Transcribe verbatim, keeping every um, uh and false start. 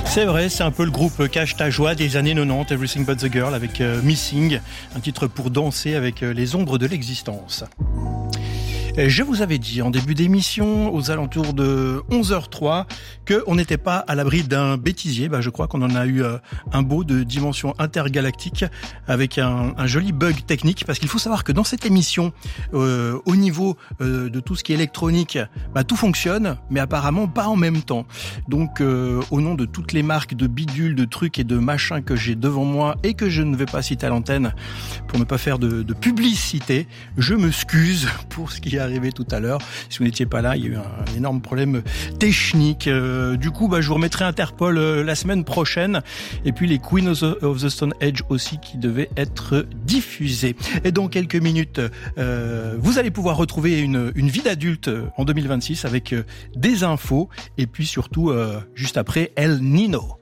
C'est vrai, c'est un peu le groupe Cache ta joie des années quatre-vingt-dix, Everything But The Girl, avec euh, Missing, un titre pour danser avec euh, les ombres de l'existence. Je vous avais dit en début d'émission, aux alentours de onze heures trois, qu'on n'était pas à l'abri d'un bêtisier. Bah, je crois qu'on en a eu un beau de dimension intergalactique avec un, un joli bug technique. Parce qu'il faut savoir que dans cette émission, euh, au niveau euh, de tout ce qui est électronique, bah, tout fonctionne, mais apparemment pas en même temps. Donc, euh, au nom de toutes les marques de bidules, de trucs et de machins que j'ai devant moi et que je ne vais pas citer à l'antenne pour ne pas faire de, de publicité, je m'excuse pour ce qui est arrivé tout à l'heure. Si vous n'étiez pas là, il y a eu un, un énorme problème technique. Euh, du coup, bah, je vous remettrai Interpol euh, la semaine prochaine. Et puis les Queens of the, of the Stone Age aussi qui devaient être diffusés. Et dans quelques minutes, euh, vous allez pouvoir retrouver une, une vie d'adulte en deux mille vingt-six avec euh, des infos. Et puis surtout, euh, juste après, El Nino.